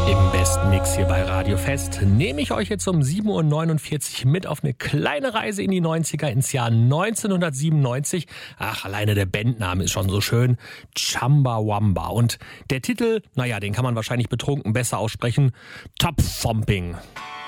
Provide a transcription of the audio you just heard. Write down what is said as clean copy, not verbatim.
Im besten Mix hier bei Radio Fest nehme ich euch jetzt um 7.49 Uhr mit auf eine kleine Reise in die 90er ins Jahr 1997. Ach, alleine der Bandname ist schon so schön. Chumbawamba. Und der Titel, naja, den kann man wahrscheinlich betrunken besser aussprechen. Top Thumping.